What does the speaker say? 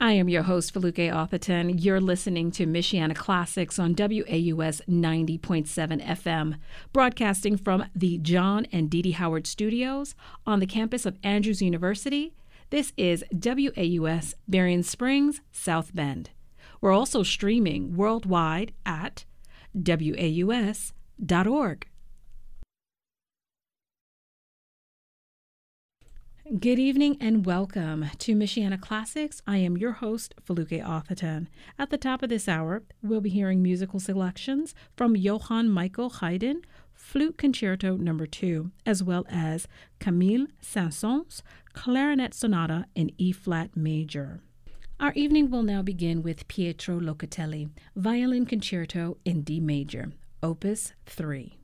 I am your host, Feluke Atherton. You're listening to Michiana Classics on WAUS 90.7 FM, broadcasting from the John and Dee Dee Howard Studios on the campus of Andrews University. This is WAUS Berrien Springs, South Bend. We're also streaming worldwide at WAUS.org. Good evening and welcome to Michiana Classics. I am your host, Feluke Atherton. At the top of this hour, we'll be hearing musical selections from Johann Michael Haydn, Flute Concerto No. 2, as well as Camille Saint-Saëns' Clarinet Sonata in E-flat major. Our evening will now begin with Pietro Locatelli, Violin Concerto in D major, Opus 3.